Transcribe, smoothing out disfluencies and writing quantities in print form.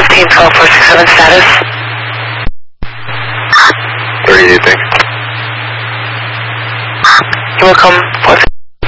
15127 status. 30, do you think? You will come 4